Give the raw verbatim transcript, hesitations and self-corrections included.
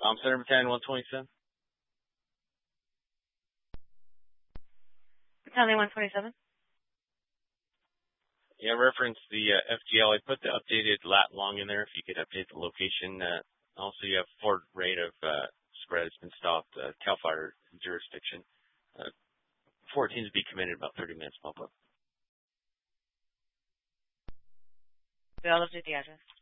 Um, Center Battalion one twenty-seven. Battalion one twenty-seven. Yeah, reference the uh, F T L. I put the updated lat long in there if you could update the location. Uh, also, you have forward rate of uh, spread has been stopped. Uh, CAL FIRE jurisdiction. Uh, fourteen to be committed about thirty minutes. Pop up. We all update the address.